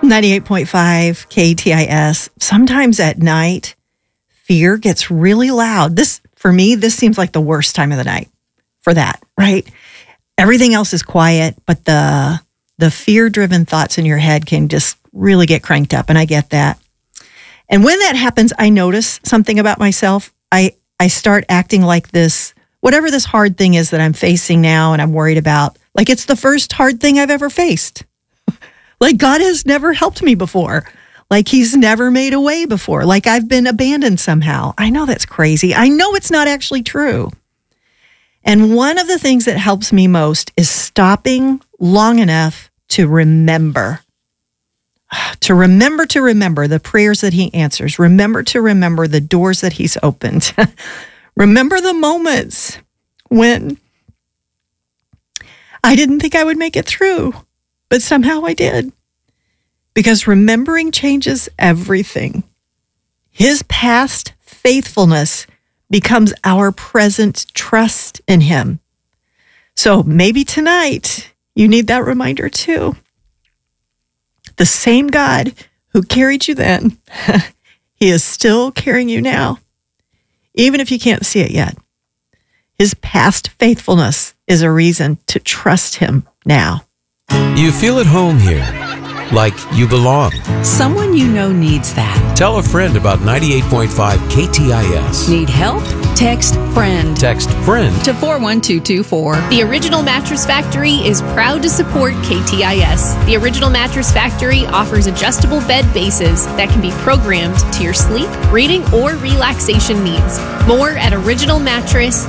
98.5 KTIS. Sometimes at night, fear gets really loud. For me, this seems like the worst time of the night for that, right? Everything else is quiet, but the fear-driven thoughts in your head can just really get cranked up, and I get that. And when that happens, I notice something about myself. I start acting like this, whatever this hard thing is that I'm facing now and I'm worried about, like it's the first hard thing I've ever faced. Like God has never helped me before. Like he's never made a way before. Like I've been abandoned somehow. I know that's crazy. I know it's not actually true. And one of the things that helps me most is stopping long enough to remember. To remember the prayers that he answers. Remember the doors that he's opened. Remember the moments when I didn't think I would make it through, but somehow I did. Because remembering changes everything. His past faithfulness becomes our present trust in him. So maybe tonight you need that reminder too. The same God who carried you then, he is still carrying you now, even if you can't see it yet. His past faithfulness is a reason to trust him now. You feel at home here, like you belong. Someone you know needs that. Tell a friend about 98.5 KTIS. Need help? Text FRIEND. Text FRIEND to 41224. The Original Mattress Factory is proud to support KTIS. The Original Mattress Factory offers adjustable bed bases that can be programmed to your sleep, reading, or relaxation needs. More at originalmattress.com.